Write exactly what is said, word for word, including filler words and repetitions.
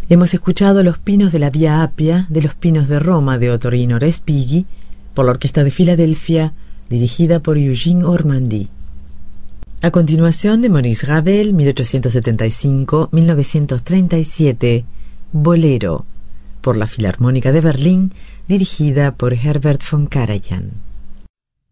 Hemos escuchado Los Pinos de la Vía Appia de Los Pinos de Roma de Ottorino Respighi por la Orquesta de Filadelfia, dirigida por Eugene Ormandy. A continuación, de Maurice Ravel, mil ochocientos setenta y cinco a mil novecientos treinta y siete, Bolero, por la Filarmónica de Berlín, dirigida por Herbert von Karajan.